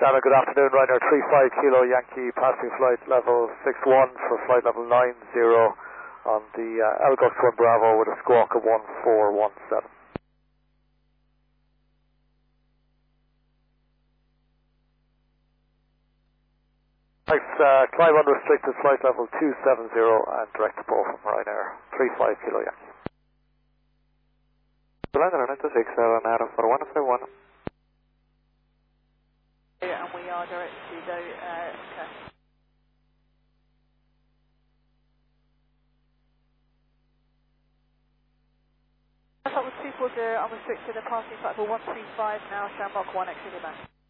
Shannon, good afternoon. Ryanair 35 Kilo Yankee passing flight level 61 for flight level 90 on the Elgux 1 Bravo with a squawk of 1417. Thanks, climb unrestricted flight level 270 and direct to Bow from Ryanair 35 Kilo Yankee. Ryanair 926, Adam for 151. And we are direct to okay. That's up with 240, unrestricted and passing flight for 135 now, Shamrock 1 exit man.